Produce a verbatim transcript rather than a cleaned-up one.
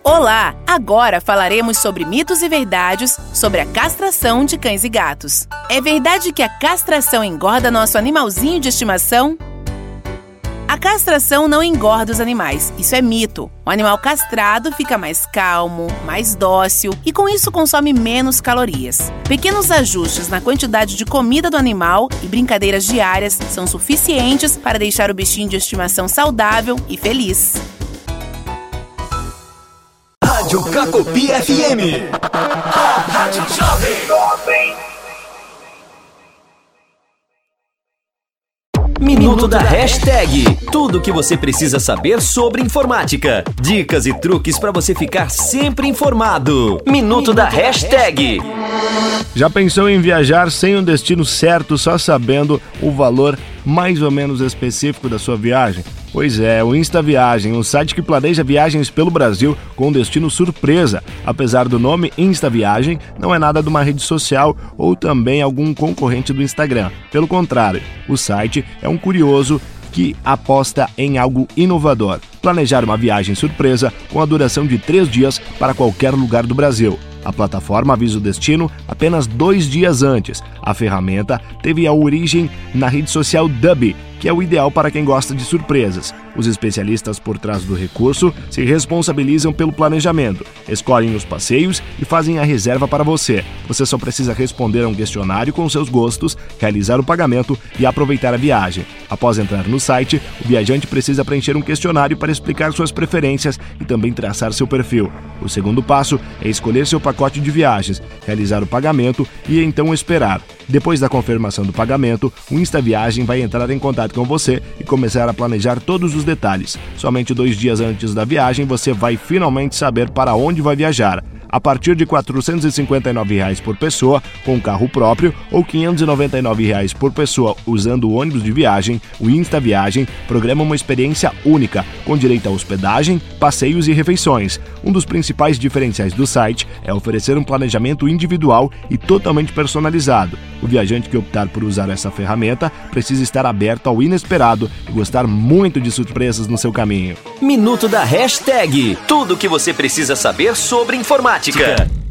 Olá! Agora falaremos sobre mitos e verdades sobre a castração de cães e gatos. É verdade que a castração engorda nosso animalzinho de estimação? A castração não engorda os animais, isso é mito. O animal castrado fica mais calmo, mais dócil e com isso consome menos calorias. Pequenos ajustes na quantidade de comida do animal e brincadeiras diárias são suficientes para deixar o bichinho de estimação saudável e feliz. Rádio Cacopi F M. A Rádio Jovem. Minuto da Hashtag. Tudo o que você precisa saber sobre informática. Dicas e truques para você ficar sempre informado. Minuto da Hashtag. Já pensou em viajar sem um destino certo, só sabendo o valor mais ou menos específico da sua viagem? Pois é, o Insta Viagem, um site que planeja viagens pelo Brasil com destino surpresa. Apesar do nome Insta Viagem, não é nada de uma rede social ou também algum concorrente do Instagram. Pelo contrário, o site é um curioso que aposta em algo inovador. Planejar uma viagem surpresa com a duração de três dias para qualquer lugar do Brasil. A plataforma avisa o destino apenas dois dias antes. A ferramenta teve a origem na rede social Dubi, que é o ideal para quem gosta de surpresas. Os especialistas por trás do recurso se responsabilizam pelo planejamento, escolhem os passeios e fazem a reserva para você. Você só precisa responder a um questionário com seus gostos, realizar o pagamento e aproveitar a viagem. Após entrar no site, o viajante precisa preencher um questionário para explicar suas preferências e também traçar seu perfil. O segundo passo é escolher seu pacote de viagens, realizar o pagamento e então esperar. Depois da confirmação do pagamento, o Insta Viagem vai entrar em contato com você e começar a planejar todos os detalhes. Somente dois dias antes da viagem, você vai finalmente saber para onde vai viajar. A partir de quatrocentos e cinquenta e nove reais por pessoa com carro próprio ou quinhentos e noventa e nove reais por pessoa usando o ônibus de viagem, o Insta Viagem programa uma experiência única, com direito a hospedagem, passeios e refeições. Um dos principais diferenciais do site é oferecer um planejamento individual e totalmente personalizado. O viajante que optar por usar essa ferramenta precisa estar aberto ao inesperado e gostar muito de surpresas no seu caminho. Minuto da Hashtag. Tudo o que você precisa saber sobre informática.